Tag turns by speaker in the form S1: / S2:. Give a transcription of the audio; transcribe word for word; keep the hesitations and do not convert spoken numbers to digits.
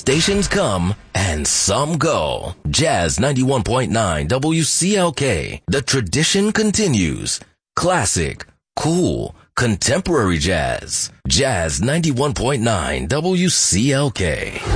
S1: stations come and some go. Jazz ninety-one point nine W C L K. The tradition continues. Classic, cool, contemporary jazz. Jazz ninety-one point nine W C L K.